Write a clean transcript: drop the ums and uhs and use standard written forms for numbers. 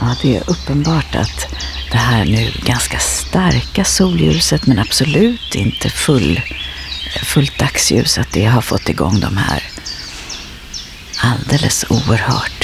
Ja, det är uppenbart att det här nu ganska starka solljuset, men absolut inte fullt dagsljus, att det har fått igång de här alldeles oerhört